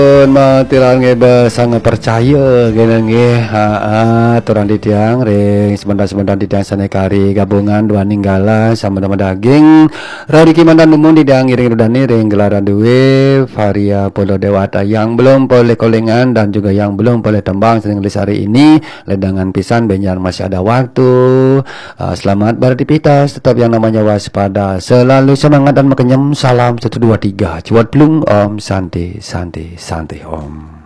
Tiran nge sangat percaya gini nge turang di tiang ring sebentar di tiang sanekari gabungan dua ninggala sama nama daging rari kimandan umum di tiang iring rudani ring gelaran duwe varia polo dewata yang belum boleh kolengan dan juga yang belum boleh tembang sering hari ini ledangan pisan benjar masih ada waktu. Selamat beraktivitas, tetap yang namanya waspada, selalu semangat dan makenyem. Salam 1 2 3 cuat plung om santai santai santai om.